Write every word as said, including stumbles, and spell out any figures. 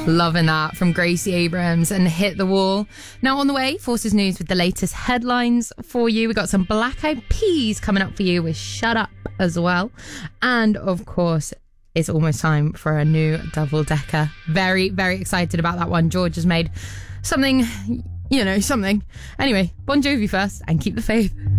Loving that from Gracie Abrams and Hit the Wall. Now on the way, Forces News with the latest headlines for you. We got some Black Eyed Peas coming up for you with Shut Up as well. And of course, it's almost time for a new double decker. Very, very excited about that one. George has made something, you know, something. Anyway, Bon Jovi first and keep the faith.